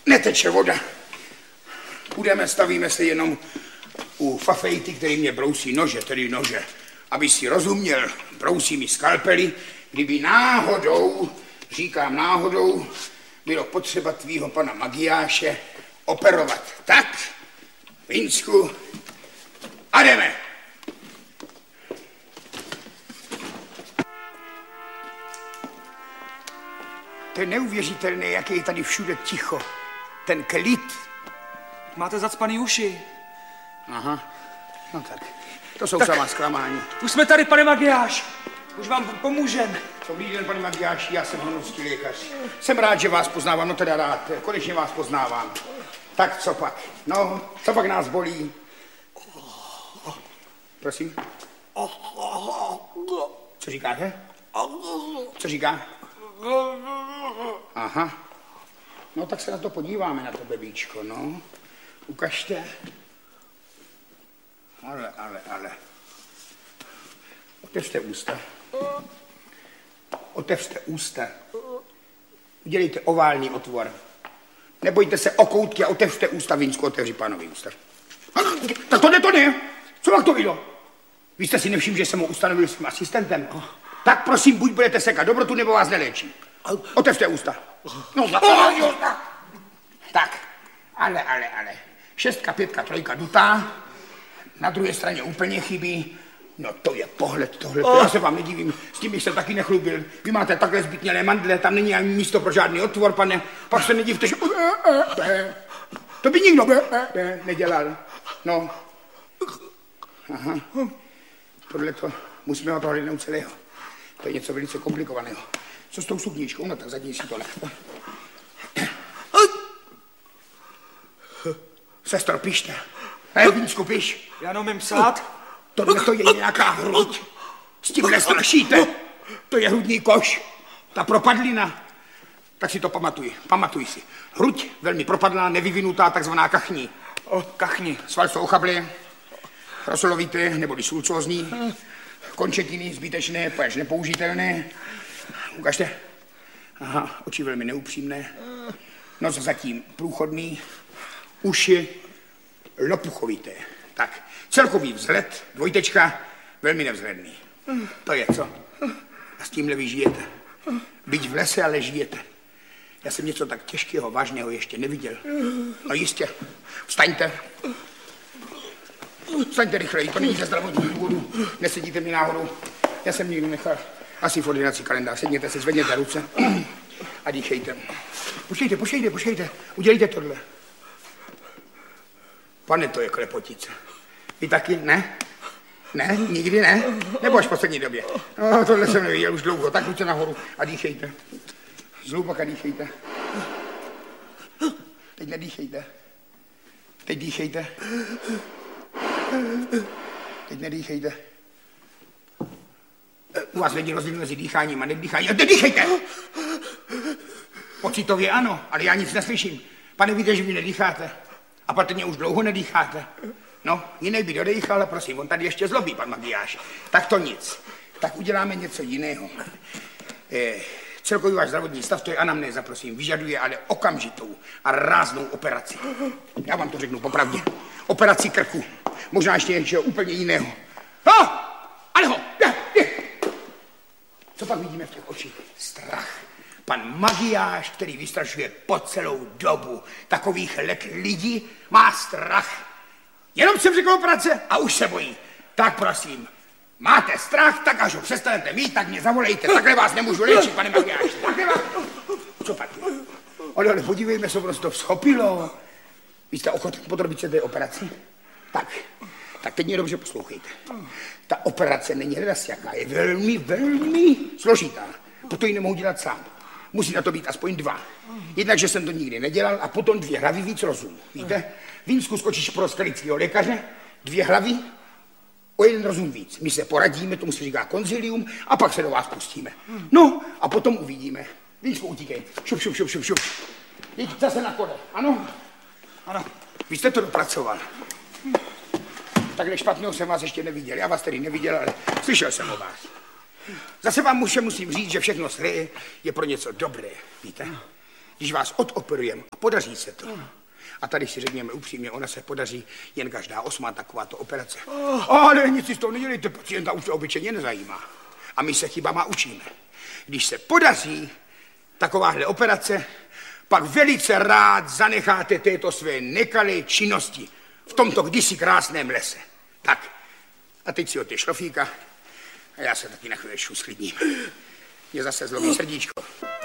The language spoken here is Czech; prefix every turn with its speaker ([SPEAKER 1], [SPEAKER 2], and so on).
[SPEAKER 1] neteče voda. Půjdeme, stavíme se jenom u Fafejty, který mě brousí nože, tedy nože. Aby si rozuměl, brousí mi skalpely, kdyby náhodou, říkám náhodou, bylo potřeba tvýho pana Magiáše operovat. Tak, Vinsku, a jdeme. To je neuvěřitelné, jaký je tady všude ticho. Ten klid.
[SPEAKER 2] Máte zacpaný uši.
[SPEAKER 1] Aha, no tak, to jsou samá zklamání.
[SPEAKER 2] Už jsme tady, pane Magiáš. Už vám pomůžem.
[SPEAKER 1] Dobrý den, pane Magiáši, já jsem honovský lékař. Jsem rád, že vás poznávám, no teda rád, konečně vás poznávám. Tak co pak? No, co pak nás bolí? Prosím? Co říkáte? Co říká? Aha. No tak se na to podíváme, na to bebíčko, no. Ukažte. Ale. Otevřte ústa. Otevřte ústa. Udělejte oválný otvor. Nebojte se o koutky a otevřte ústa. Vinsku, otevři pánovi ústa. Tak to ne. Co vám to bylo? Vy jste si nevšiml, že jsem ho ustanovil svým asistentem? Tak prosím, buď budete sekat dobrotu, nebo vás neléčí. Otevřte ústa. No, tak, ale. 6, 5, 3 dutá. Na druhé straně úplně chybí. No to je pohled tohle. Já se vám nedivím, s tím bych se taky nechlubil. Vy máte takhle zbytnělé mandle, tam není ani místo pro žádný otvor, pane. Pak se nedivte, že... To by nikdo nedělal. No. Aha. Podle to musíme ho prohlédnout celého. To je něco velice komplikovaného. Co s tou sukničkou? No tak zadní si to nechte. Sestro, pište. Vinsku, piš.
[SPEAKER 2] Já neumím psát.
[SPEAKER 1] Tohle to je nějaká hruď. S tímhle strašíte. To je hrudní koš. Ta propadlina. Tak si to pamatuj si. Hruď, velmi propadlá, nevyvinutá, takzvaná kachní.
[SPEAKER 2] Kachní.
[SPEAKER 1] Sval jsou ochably, rosolovité, neboli sulcózní. Končetiny zbytečné, až nepoužitelné. Ukažte. Aha, oči velmi neupřímné. Nos zatím průchodný. Uši lopuchovité. Tak, celkový vzhled, dvojtečka, velmi nevzhledný. To je co? A s tímhle vy žijete. Byť v lese, ale žijete. Já jsem něco tak těžkého, vážného ještě neviděl. No jistě. Vstaňte. Vstaňte rychleji, to není ze zdravotních důvodů. Nesedíte mi náhodou. Já jsem někdy nechal asi v ordinaci kalendář. Sedněte se, zvedněte ruce a dýchejte. Počkejte. Udělejte tohle. Pane, to je klepotice. Vy taky? Ne? Ne? Nikdy ne? Nebo až v poslední době? No, tohle jsem neviděl už dlouho. Tak ruce nahoru a dýchejte. Zhlubaka dýchejte. Teď nedýchejte. Teď dýchejte. Teď nedýchejte. U vás není rozdíl mezi dýcháním a nedýcháním. A teď dýchejte! Pocitově ano, ale já nic neslyším. Pane, víte, že vy nedýcháte. A patrně už dlouho nedýcháte. No, jiný by dodýchal, ale prosím, on tady ještě zlobí, pan Magiáš. Tak to nic. Tak uděláme něco jiného. Celkový váš zdravotní stav, to je anamnéza, prosím, vyžaduje ale okamžitou a ráznou operaci. Já vám to řeknu popravdě. Operaci krku. Možná ještě něčeho úplně jiného. Aleho, je. Co pak vidíme v těch očích? Strach. Pan Magiáš, který vystrašuje po celou dobu takových let lidí, má strach. Jenom jsem řekl operace a už se bojí. Tak prosím, máte strach, tak až ho přestanete mít, tak mě zavolejte. Takhle vás nemůžu léčit, pane Magiáš. Takhle vás... Co pak? Ale podívejme se, ono se to vzchopilo. Vy jste ochoten podrobit se té operaci? Tak teď mě dobře poslouchejte. Ta operace není raz jaká, je velmi složitá. Proto ji nemohu dělat sám. Musí na to být aspoň 2. Jednak, že jsem to nikdy nedělal a potom 2 hlavy víc rozum. Víte? Vinsku skočíš pro skalického lékaře, 2 hlavy, o 1 rozum víc. My se poradíme, tomu se říká konzilium a pak se do vás pustíme. No a potom uvidíme. Vinsku, utíkej. Šup. Jděte zase na kole, ano? Ano. Vy jste to dopracoval. Takhle špatného jsem vás ještě neviděl. Já vás tedy neviděl, ale slyšel jsem o vás. Zase vám musím říct, že všechno zlé je pro něco dobré, víte? když vás odoperujeme a podaří se to. A tady si řekněme upřímně, ona se podaří jen každá 8. takováto operace. Ale nic si z toho nedělejte, pacienta už to obyčejně nezajímá. A my se chybama učíme. Když se podaří takováhle operace, pak velice rád zanecháte této své nekalé činnosti v tomto kdysi krásném lese. Tak, a teď si od té šlofíka a já se taky na chvíli sklidním. Mě zase zlomí srdíčko.